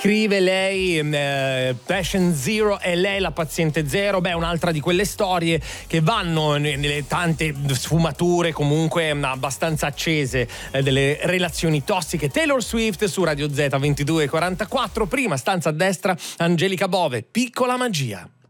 Scrive lei, Patient Zero e lei la paziente zero. Beh, un'altra di quelle storie che vanno nelle tante sfumature comunque abbastanza accese delle relazioni tossiche. Taylor Swift su Radio Z 22:44. Prima stanza a destra, Angelica Bove, Piccola magia.